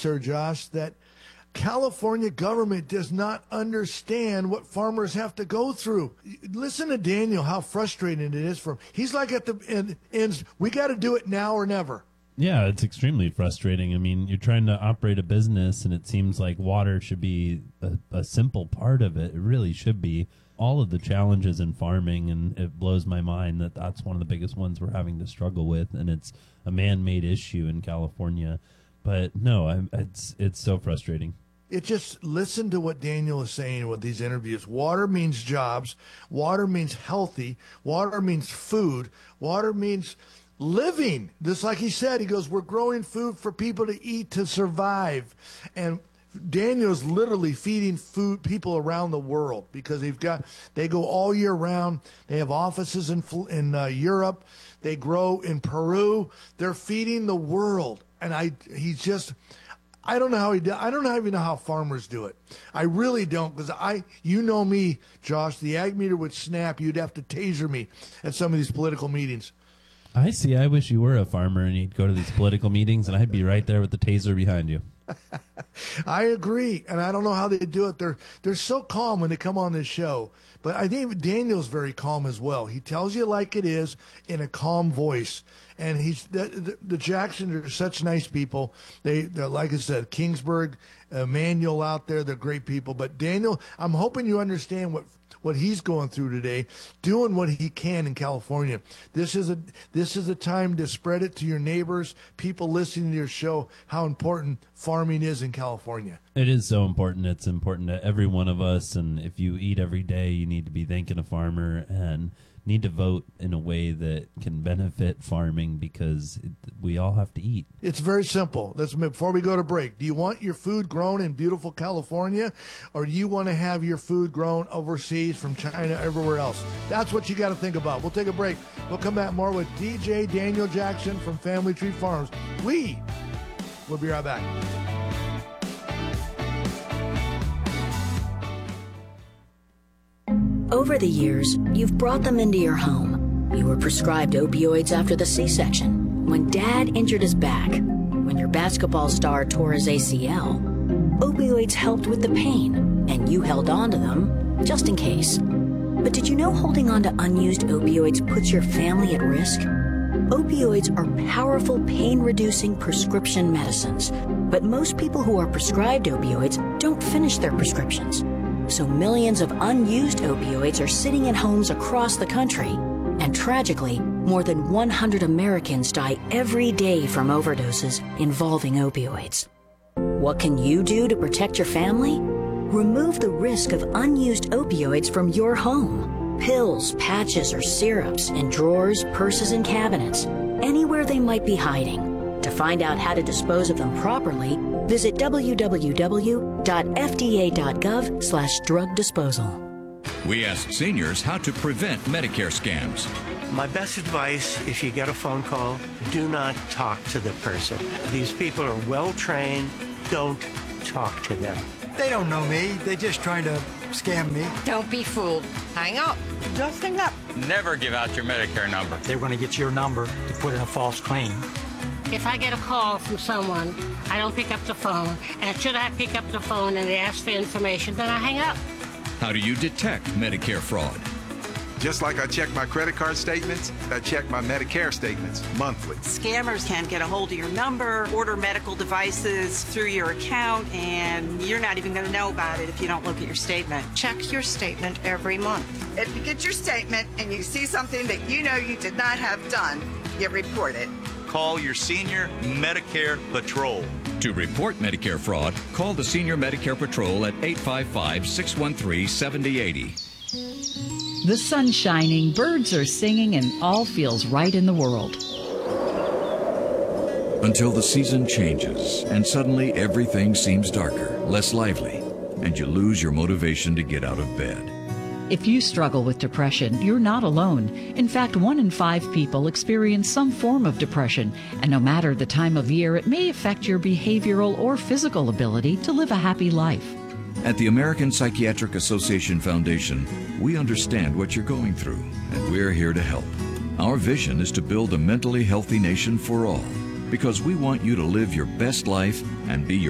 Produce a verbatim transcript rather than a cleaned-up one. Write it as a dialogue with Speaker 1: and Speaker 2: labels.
Speaker 1: Sir Josh, that California government does not understand what farmers have to go through. Listen to Daniel, how frustrating it is for him. He's like at the end, ends, we got to do it now or never.
Speaker 2: Yeah, it's extremely frustrating. I mean, you're trying to operate a business, and it seems like water should be a, a simple part of it. It really should be. All of the challenges in farming, and it blows my mind that that's one of the biggest ones we're having to struggle with, and it's a man-made issue in California. But no, I'm, it's it's so frustrating.
Speaker 1: It just, listen to what Daniel is saying with these interviews. Water means jobs. Water means healthy. Water means food. Water means living. Just like he said, he goes, we're growing food for people to eat to survive. And Daniel's literally feeding food people around the world because they've got, they go all year round. They have offices in, in uh, Europe. They grow in Peru. They're feeding the world. And I, he's just, I don't know how he do, I don't even know how farmers do it. I really don't, because I, you know me, Josh, the ag meter would snap. You'd have to taser me at some of these political meetings.
Speaker 2: I see. I wish you were a farmer and you'd go to these political meetings, and I'd be right there with the taser behind you.
Speaker 1: I agree, and I don't know how they do it. They're they're so calm when they come on this show, but I think Daniel's very calm as well. He tells you like it is in a calm voice, and he's the, the, the Jacksons are such nice people. They, they're, like I said, Kingsburg, Emmanuel out there, they're great people. But Daniel, I'm hoping you understand what what he's going through today, doing what he can in California. This is a this is a time to spread it to your neighbors, people listening to your show, how important farming is in California.
Speaker 2: It is so important. It's important to every one of us, and if you eat every day, you need to be thanking a farmer and need to vote in a way that can benefit farming, because it, we all have to eat.
Speaker 1: It's very simple. Let's before we go to break. Do you want your food grown in beautiful California, or do you want to have your food grown overseas from China, everywhere else? That's what you got to think about. We'll take a break. We'll come back more with D J Daniel Jackson from Family Tree Farms. We will be right back.
Speaker 3: Over the years, you've brought them into your home. You were prescribed opioids after the C-section, when Dad injured his back, when your basketball star tore his A C L. Opioids helped with the pain, and you held on to them just in case. But did you know holding on to unused opioids puts your family at risk? Opioids are powerful pain-reducing prescription medicines, but most people who are prescribed opioids don't finish their prescriptions. So millions of unused opioids are sitting in homes across the country. And tragically, more than one hundred Americans die every day from overdoses involving opioids. What can you do to protect your family? Remove the risk of unused opioids from your home. Pills, patches, or syrups in drawers, purses, and cabinets, anywhere they might be hiding. To find out how to dispose of them properly, visit w w w dot f d a dot gov slash drug disposal.
Speaker 4: We asked seniors how to prevent Medicare scams.
Speaker 5: My best advice, if you get a phone call, do not talk to the person. These people are well trained. Don't talk to them.
Speaker 6: They don't know me. They're just trying to scam me.
Speaker 7: Don't be fooled. Hang up. Just hang up.
Speaker 8: Never give out your Medicare number.
Speaker 6: They're going to get your number to put in a false claim.
Speaker 9: If I get a call from someone, I don't pick up the phone, and should I pick up the phone and they ask for information, then I hang up.
Speaker 4: How do you detect Medicare fraud?
Speaker 10: Just like I check my credit card statements, I check my Medicare statements monthly.
Speaker 11: Scammers can get a hold of your number, order medical devices through your account, and you're not even going to know about it if you don't look at your statement.
Speaker 7: Check your statement every month.
Speaker 12: If you get your statement and you see something that you know you did not have done, you report it.
Speaker 13: Call your Senior Medicare Patrol.
Speaker 4: To report Medicare fraud, call the Senior Medicare Patrol at eight five five, six one three, seven zero eight zero.
Speaker 14: The sun's shining, birds are singing, and all feels right in the world.
Speaker 4: Until the season changes, and suddenly everything seems darker, less lively, and you lose your motivation to get out of bed.
Speaker 14: If you struggle with depression, you're not alone. In fact, one in five people experience some form of depression, and no matter the time of year, it may affect your behavioral or physical ability to live a happy life.
Speaker 4: At the American Psychiatric Association Foundation, we understand what you're going through, and we're here to help. Our vision is to build a mentally healthy nation for all, because we want you to live your best life and be your